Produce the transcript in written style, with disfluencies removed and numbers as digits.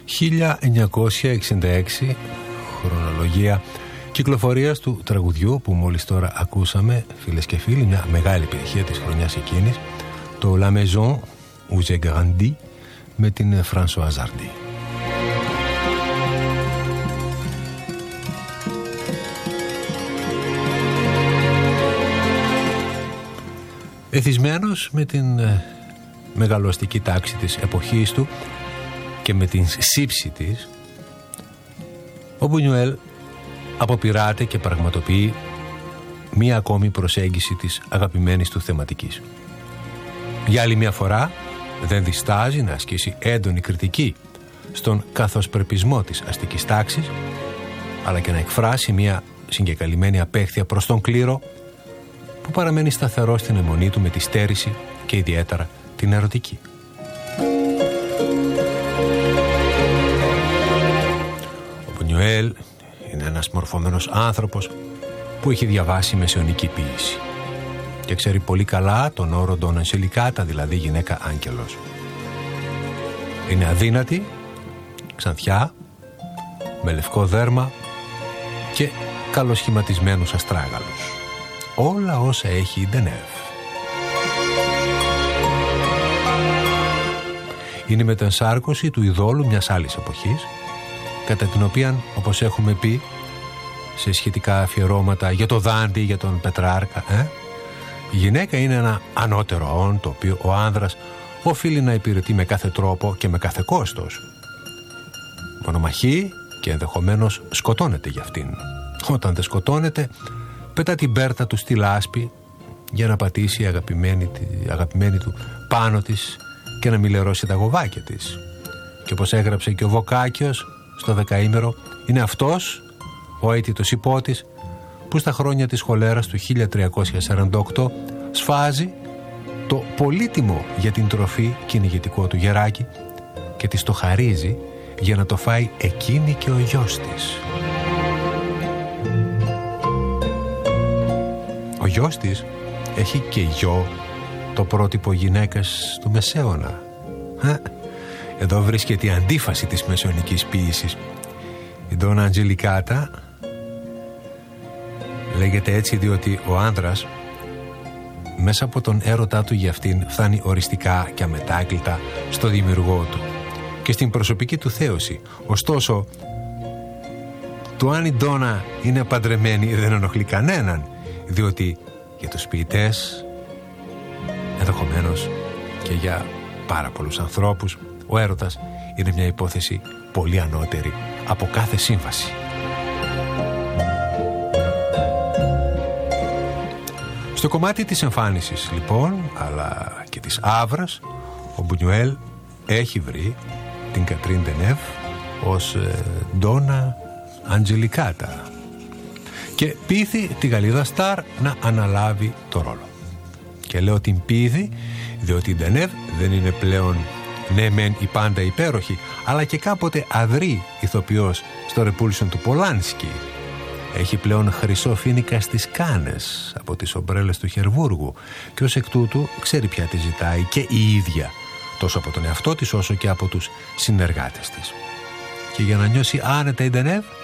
1966, χρονολογία κυκλοφορίας του τραγουδιού που μόλις τώρα ακούσαμε, φίλες και φίλοι, μια μεγάλη επιτυχία της χρονιάς εκείνης, το La Maison où j'ai grandi με την Françoise Hardy. Εθισμένος με την μεγαλοαστική τάξη της εποχής του και με την σύψη της, ο Μπουνιουέλ αποπειράται και πραγματοποιεί μία ακόμη προσέγγιση της αγαπημένης του θεματικής. Για άλλη μια φορά δεν διστάζει να ασκήσει έντονη κριτική στον καθοσπρεπισμό της αστικής τάξης, αλλά και να εκφράσει μια συγκεκαλυμμένη απέχθεια προς τον κλήρο που παραμένει σταθερό στην αιμονή του με τη στέρηση και ιδιαίτερα την ερωτική. Ο Μπουνιουέλ είναι ένας μορφωμένος άνθρωπος που έχει διαβάσει μεσαιωνική ποίηση και ξέρει πολύ καλά τον όρο Ντόνα Αγγελικάτα, δηλαδή γυναίκα άγγελος. Είναι αδύνατη, ξανθιά, με λευκό δέρμα και καλοσχηματισμένους αστράγαλους. Όλα όσα έχει η Ντενεύ. Είναι η μετενσάρκωση του ειδόλου μιας άλλης εποχής, κατά την οποία, όπως έχουμε πει σε σχετικά αφιερώματα για το Δάντη, για τον Πετράρκα, η γυναίκα είναι ένα ανώτερο όν, το οποίο ο άνδρας οφείλει να υπηρετεί με κάθε τρόπο και με κάθε κόστος. Μονομαχεί και ενδεχομένως σκοτώνεται για αυτήν. Όταν δεν σκοτώνεται, πετά την πέρτα του στη λάσπη για να πατήσει η αγαπημένη του πάνω της και να μιλερώσει τα γοβάκια της. Και όπως έγραψε και ο Βοκάκιος στο Δεκαήμερο, είναι αυτός ο αίτητος υπότης που στα χρόνια της χολέρας του 1348 σφάζει το πολύτιμο για την τροφή κυνηγητικό του γεράκι και της το χαρίζει για να το φάει εκείνη και ο γιος της. Ο γιος της έχει και γιο το πρότυπο γυναίκας του Μεσαίωνα. Εδώ βρίσκεται η αντίφαση της μεσαιωνικής ποίησης. Η Ντόνα Αγγελικάτα λέγεται έτσι διότι ο άνδρας μέσα από τον έρωτά του για αυτήν φτάνει οριστικά και αμετάκλητα στο δημιουργό του και στην προσωπική του θέωση. Ωστόσο, το αν η Ντόνα είναι παντρεμένη δεν ενοχλεί κανέναν, διότι για τους ποιητές, ενδεχομένως και για πάρα πολλούς ανθρώπους, ο έρωτας είναι μια υπόθεση πολύ ανώτερη από κάθε σύμβαση. Στο κομμάτι της εμφάνισης λοιπόν, αλλά και της άβρας, ο Μπουνιουέλ έχει βρει την Κατρίν Ντενεύ ως Ντόνα Αγγελικάτα και πείθει τη Γαλλίδα Σταρ να αναλάβει το ρόλο. Και λέω την πείθει διότι η Ντενεύ δεν είναι πλέον ναι μεν η πάντα υπέροχη, αλλά και κάποτε αδρή ηθοποιός στο Repulsion του Πολάνσκι. Έχει πλέον χρυσό φοίνικα στις κάνες από τις ομπρέλες του Χερβούργου και ως εκ τούτου ξέρει πια τι ζητάει και η ίδια, τόσο από τον εαυτό της όσο και από τους συνεργάτες της. Και για να νιώσει άνετα η Ντενεύ,